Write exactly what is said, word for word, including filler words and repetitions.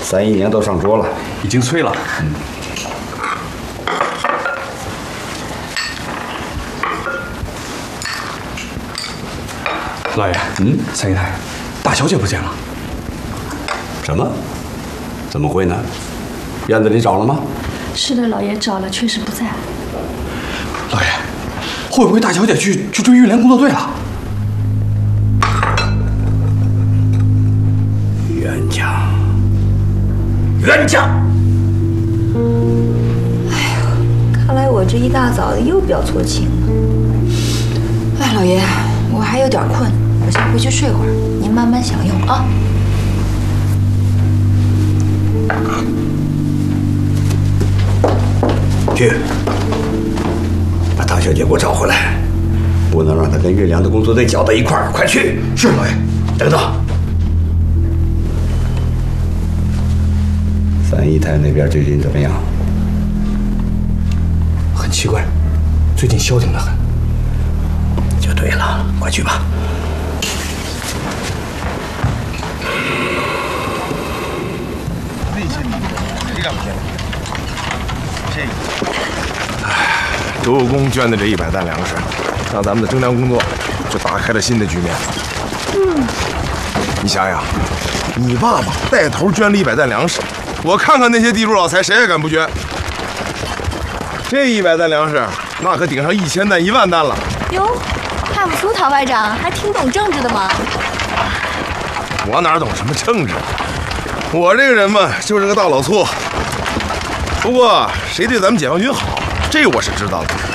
三一年都上桌了， 已经催了。嗯。老爷，嗯，三姨太，大小姐不见了。 什么？怎么会呢？院子里找了吗？ 是的，老爷找了，确实不在。 老爷，会不会大小姐去去追玉莲工作队了？ 冤家，冤家！ 哎呦，看来我这一大早的又表错情了。哎，老爷，我还有点困，我先回去睡会儿，您慢慢享用啊。 去，把大小姐给我找回来，不能让她跟月亮的工作队搅到一块儿。快去！ 是老爷。 等等，三姨太那边最近怎么样？ 很奇怪，最近消停得很。 就对了，快去吧。 周公捐的这一百担粮食，让咱们的征粮工作就打开了新的局面。嗯，你想想，你爸爸带头捐了一百担粮食，我看看那些地主老财谁还敢不捐？这一百担粮食，那可顶上一千担、一万担了。 哟，看不出陶排长还挺懂政治的嘛。 我哪懂什么政治？我这个人嘛，就是个大老粗。不过谁对咱们解放军好，这我是知道的。